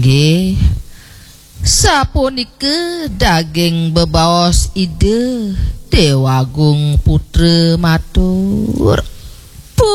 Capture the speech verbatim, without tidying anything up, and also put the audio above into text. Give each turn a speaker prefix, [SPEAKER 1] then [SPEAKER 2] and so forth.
[SPEAKER 1] Nggih. Sapunike daging bebaos ide Dewagung Putra matur.